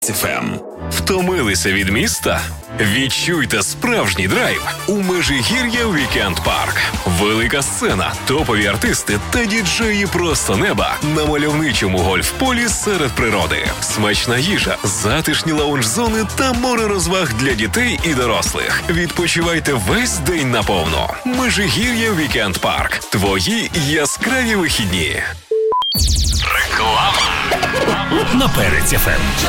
ФМ. Втомилися від міста? Відчуйте справжній драйв у Межигір'я Вікенд Парк. Велика сцена, топові артисти та діджеї просто неба на мальовничому гольф-полі серед природи. Смачна їжа, затишні лаунж-зони та море розваг для дітей і дорослих. Відпочивайте весь день наповну. Межигір'я Вікенд Парк. Твої яскраві вихідні. Реклама на Перець ФМ.